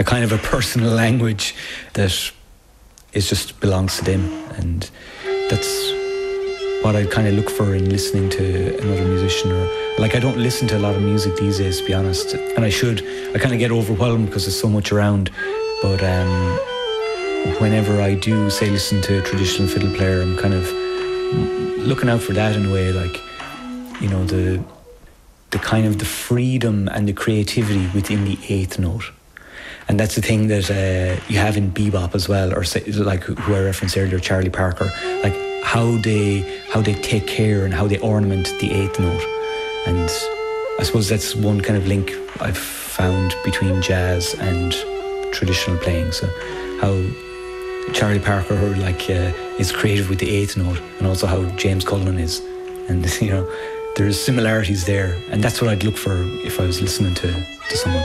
a kind of a personal language that is just belongs to them, and that's what I kind of look for in listening to another musician. Or like, I don't listen to a lot of music these days, to be honest, and I should. I kind of get overwhelmed because there's so much around, but whenever I do, say, listen to a traditional fiddle player, I'm kind of looking out for that in a way, like, you know, the kind of the freedom and the creativity within the eighth note. And that's the thing that you have in bebop as well, or say, like who I referenced earlier, Charlie Parker, like how they take care and how they ornament the eighth note. And I suppose that's one kind of link I've found between jazz and traditional playing. So how Charlie Parker is creative with the eighth note, and also how James Cullen is. And, you know, there's similarities there, and that's what I'd look for if I was listening to someone.